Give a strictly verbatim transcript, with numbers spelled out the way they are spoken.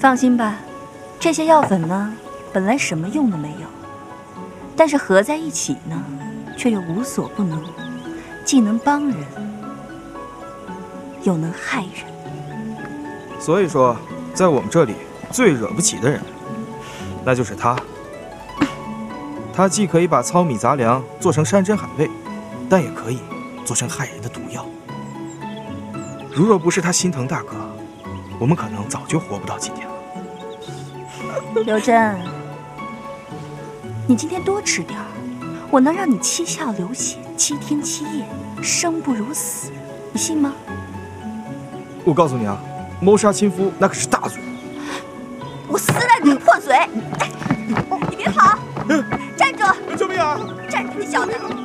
放心吧，这些药粉呢，本来什么用都没有，但是合在一起呢，却又无所不能，既能帮人，又能害人。 所以说，在我们这里最惹不起的人，那就是他。他既可以把糙米杂粮做成山珍海味，但也可以做成害人的毒药。如若不是他心疼大哥，我们可能早就活不到今天了。 刘真，你今天多吃点儿，我能让你七窍流血，七天七夜，生不如死，你信吗？ 我告诉你啊，谋杀亲夫那可是大罪。 我撕烂你的破嘴！你别跑，站住！ 救命啊！ 站住，你小子！